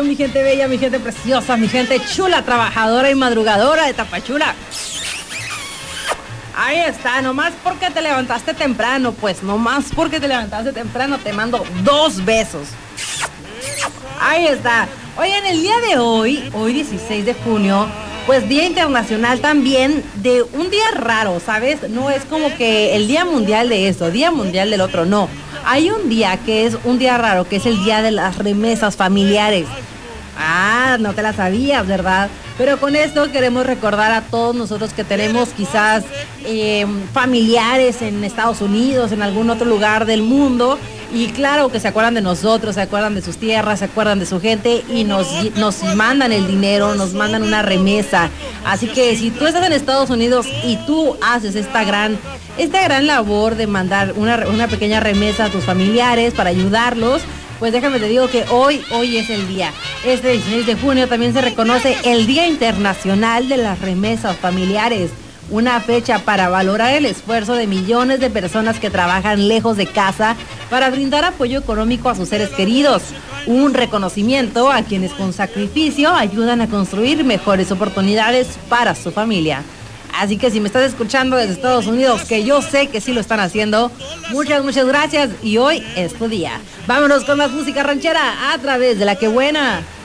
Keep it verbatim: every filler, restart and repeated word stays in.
mi gente bella, mi gente preciosa, mi gente chula, trabajadora y madrugadora de Tapachula. Ahí está, nomás porque te levantaste temprano, pues nomás porque te levantaste temprano te mando dos besos. Ahí está. Oye, en el día de hoy, hoy dieciséis de junio, pues Día Internacional también de un día raro, ¿sabes? No es como que el Día Mundial de esto, Día Mundial del otro, no. Hay un día que es un día raro, que es el Día de las Remesas Familiares. Ah, no te la sabías, ¿verdad? Pero con esto queremos recordar a todos nosotros que tenemos quizás eh, familiares en Estados Unidos, en algún otro lugar del mundo. Y claro que se acuerdan de nosotros, se acuerdan de sus tierras, se acuerdan de su gente y nos, nos mandan el dinero, nos mandan una remesa. Así que si tú estás en Estados Unidos y tú haces esta gran, esta gran labor de mandar una, una pequeña remesa a tus familiares para ayudarlos, pues déjame te digo que hoy, hoy es el día. Este dieciséis de junio también se reconoce el Día Internacional de las Remesas Familiares. Una fecha para valorar el esfuerzo de millones de personas que trabajan lejos de casa para brindar apoyo económico a sus seres queridos. Un reconocimiento a quienes con sacrificio ayudan a construir mejores oportunidades para su familia. Así que si me estás escuchando desde Estados Unidos, que yo sé que sí lo están haciendo, muchas, muchas gracias y hoy es tu día. Vámonos con más música ranchera a través de La Que Buena.